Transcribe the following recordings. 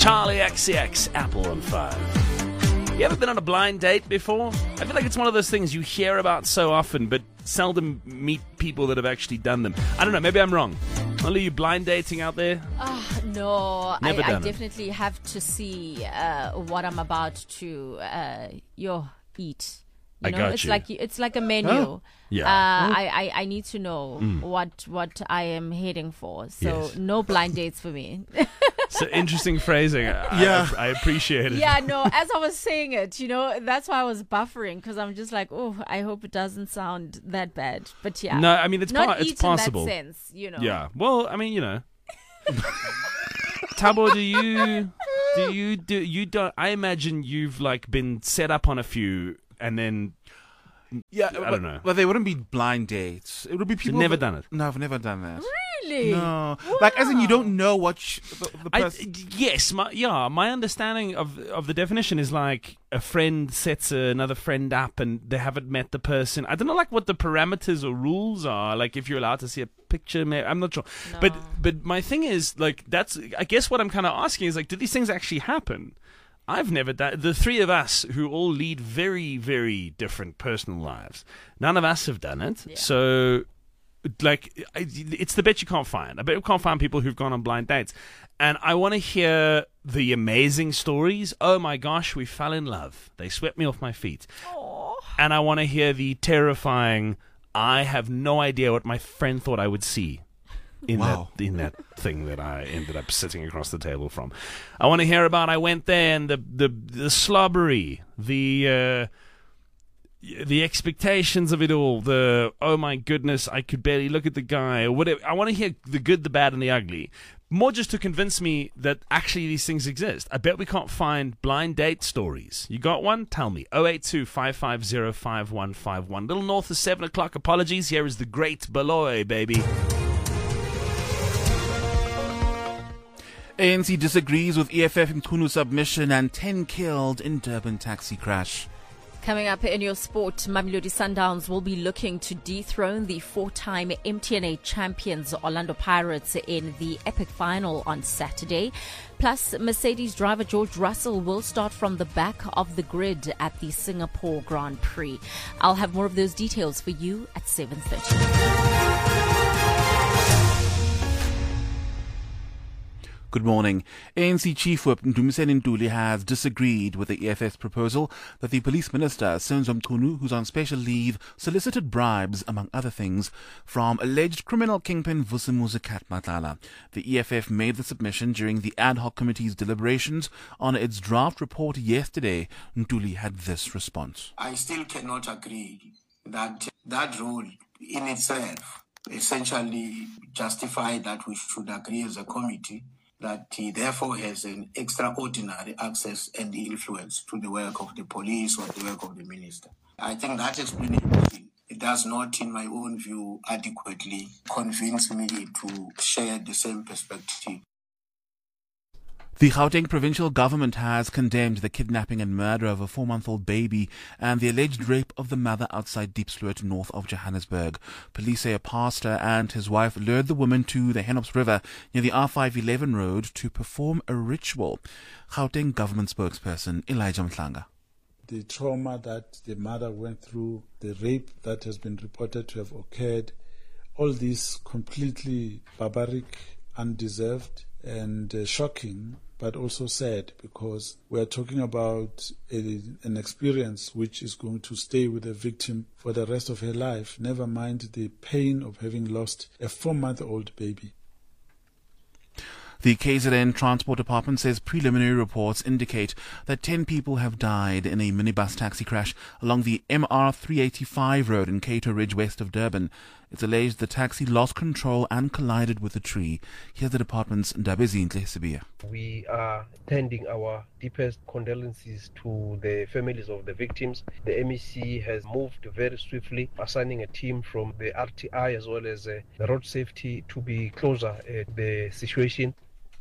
Charlie XCX, Apple on 5. You ever been on a blind date before? I feel like it's one of those things you hear about so often, but seldom meet people that have actually done them. I don't know, maybe I'm wrong. Only you blind dating out there? No, Never I done it. definitely have to see what I'm about to eat. I got it's you. it's like a menu. Oh, yeah. I need to know what I am heading for. So Yes. no blind dates for me. So interesting phrasing. I appreciate it. Yeah, no, as I was saying it, that's why I was buffering, because I'm just like, oh, I hope it doesn't sound that bad. But yeah. No, I mean, it's not eat possible. in that sense, Yeah. Well, I mean, Thabo, you don't, I imagine you've been set up on a few and then, Yeah, I don't know. But they wouldn't be blind dates. It would be people. never done it? No, I've never done that. Really? No, Wow. as in you don't know what the person. Yes, my understanding of the definition is like a friend sets another friend up and they haven't met the person. I don't know what the parameters or rules are, like if you're allowed to see a picture. I'm not sure. No. But my thing is that's, I guess what I'm kind of asking is do these things actually happen? I've never done. The three of us who all lead very, very different personal lives, none of us have done it. Yeah. So, it's the bet you can't find. I bet you can't find people who've gone on blind dates. And I want to hear the amazing stories. Oh my gosh, we fell in love. They swept me off my feet. Aw. And I want to hear the terrifying, I have no idea what my friend thought I would see in Wow. that thing that I ended up sitting across the table from. I want to hear about I went there and the slobbery, the expectations of it all, the oh my goodness, I could barely look at the guy or whatever. I want to hear the good, the bad, and the ugly. More just to convince me that actually these things exist. I bet we can't find blind date stories. You got one? Tell me. 082-550-5151. Little north of 7 o'clock. Apologies. Here is the great Baloy, baby. ANC disagrees with EFF Mchunu submission and 10 killed in Durban taxi crash. Coming up in your sport, Mamelodi Sundowns will be looking to dethrone the four-time MTNA champions Orlando Pirates in the epic final on Saturday. Plus, Mercedes driver George Russell will start from the back of the grid at the Singapore Grand Prix. I'll have more of those details for you at 7:30. Good morning. ANC Chief Whip Ndumiseni Ntuli has disagreed with the EFF's proposal that the Police Minister, Senzo Mchunu, who's on special leave, solicited bribes, among other things, from alleged criminal kingpin Vusimuzi Katmatala. The EFF made the submission during the ad hoc committee's deliberations on its draft report yesterday. Ntuli had this response. I still cannot agree that that rule in itself essentially justifies that we should agree as a committee that he therefore has an extraordinary access and influence to the work of the police or the work of the minister. I think that explanation, it does not, in my own view, adequately convince me to share the same perspective. The Gauteng provincial government has condemned the kidnapping and murder of a 4-month-old baby and the alleged rape of the mother outside Diepsloot, north of Johannesburg. Police say a pastor and his wife lured the woman to the Henops River near the R511 road to perform a ritual. Gauteng government spokesperson Elijah Mhlanga. The trauma that the mother went through, the rape that has been reported to have occurred, all this completely barbaric, undeserved, and shocking, but also sad, because we are talking about an experience which is going to stay with the victim for the rest of her life, never mind the pain of having lost a 4-month-old baby. The KZN Transport Department says preliminary reports indicate that 10 people have died in a minibus taxi crash along the MR385 road in Cato Ridge west of Durban. It's alleged the taxi lost control and collided with a tree. Here's the department's Ndabezinhle Sibia. We are sending our deepest condolences to the families of the victims. The MEC has moved very swiftly, assigning a team from the RTI as well as the road safety to be closer at the situation.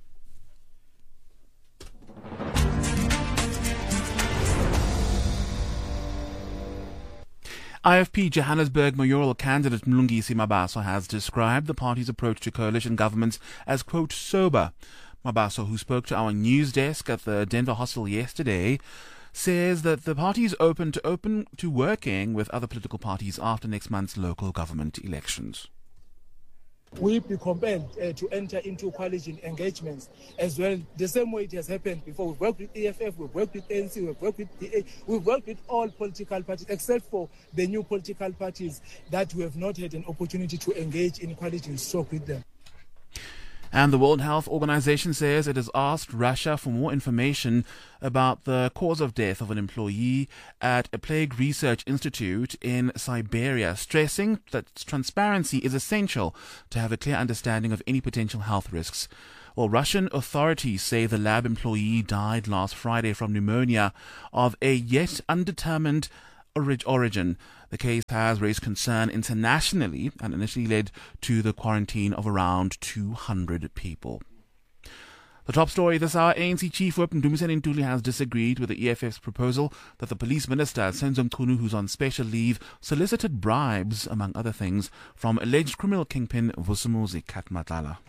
IFP Johannesburg mayoral candidate Mlungisi Mabaso has described the party's approach to coalition governments as, quote, sober. Mabaso, who spoke to our news desk at the Denver hostel yesterday, says that the party is open to working with other political parties after next month's local government elections. We'll be compelled to enter into coalition engagements as well, the same way it has happened before. We've worked with EFF, we've worked with ANC, we've worked with DA, we've worked with all political parties except for the new political parties that we have not had an opportunity to engage in coalition talk with them. And the World Health Organization says it has asked Russia for more information about the cause of death of an employee at a plague research institute in Siberia, stressing that transparency is essential to have a clear understanding of any potential health risks. Well, Russian authorities say the lab employee died last Friday from pneumonia of a yet undetermined origin. The case has raised concern internationally and initially led to the quarantine of around 200 people. The top story this hour, ANC Chief Whip Ndumiseni Ntuli has disagreed with the EFF's proposal that the police minister, Senzo Mchunu, who's on special leave, solicited bribes, among other things, from alleged criminal kingpin Vusumuzi Katmatala.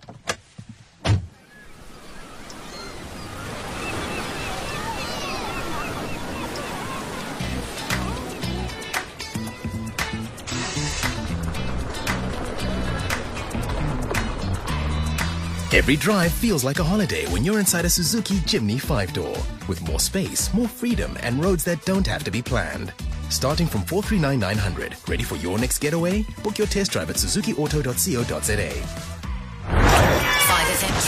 Every drive feels like a holiday when you're inside a Suzuki Jimny 5-door. With more space, more freedom, and roads that don't have to be planned. Starting from 439,900. Ready for your next getaway? Book your test drive at suzukiauto.co.za. 5FM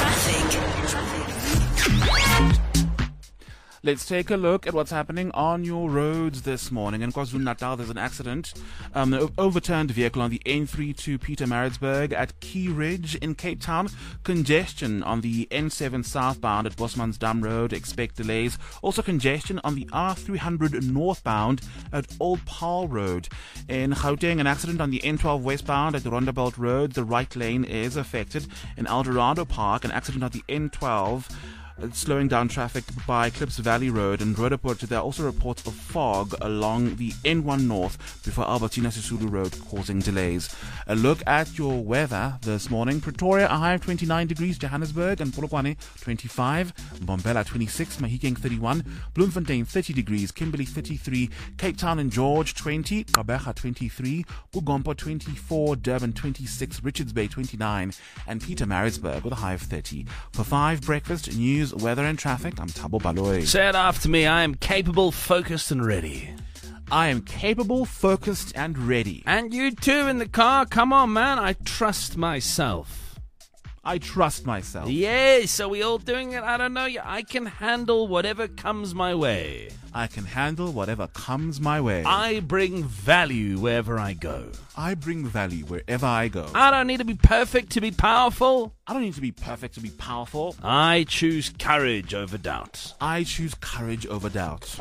traffic. Let's take a look at what's happening on your roads this morning. In KwaZulu-Natal, there's an accident. An overturned vehicle on the N3 to Pietermaritzburg at Key Ridge in Cape Town. Congestion on the N7 southbound at Bosmansdam Road. Expect delays. Also congestion on the R300 northbound at Old Paarl Road. In Gauteng, an accident on the N12 westbound at the Rondabelt Road. The right lane is affected. In Eldorado Park, an accident on the N12 slowing down traffic by Clips Valley Road and Roodepoort. There are also reports of fog along the N1 North before Albertina Sisulu Road, causing delays. A look at your weather this morning. Pretoria, a high of 29 degrees. Johannesburg and Polokwane, 25. Mbombela, 26. Mahikeng, 31. Bloemfontein, 30 degrees. Kimberley, 33. Cape Town and George, 20. Gqeberha, 23. Kugompo, 24. Durban, 26. Richards Bay, 29. And Pietermaritzburg with a high of 30. For 5 breakfast, news, weather and traffic, I'm Thabo Baloyi. Say it after me. I am capable, focused and ready. I am capable, focused and ready. And you too in the car. Come on, man. I trust myself. I trust myself. Yes. Are we all doing it? I don't know. I can handle whatever comes my way. I can handle whatever comes my way. I bring value wherever I go. I bring value wherever I go. I don't need to be perfect to be powerful. I don't need to be perfect to be powerful. I choose courage over doubt. I choose courage over doubt.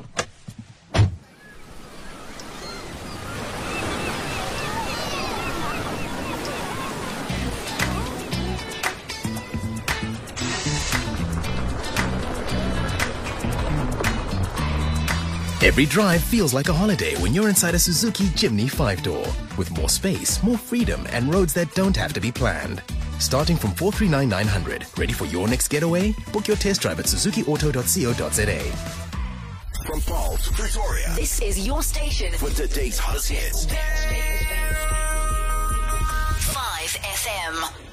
Every drive feels like a holiday when you're inside a Suzuki Jimny 5-door. With more space, more freedom, and roads that don't have to be planned. Starting from 439,900. Ready for your next getaway? Book your test drive at suzukiauto.co.za. From Paul to Pretoria, this is your station for today's hottest hits. 5FM.